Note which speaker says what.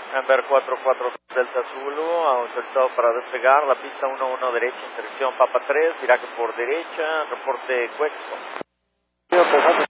Speaker 1: Amber 44 Delta Zulu, autorizado para despegar, la pista 11 derecha, intersección Papa 3, viraje por derecha, reporte Cuexo.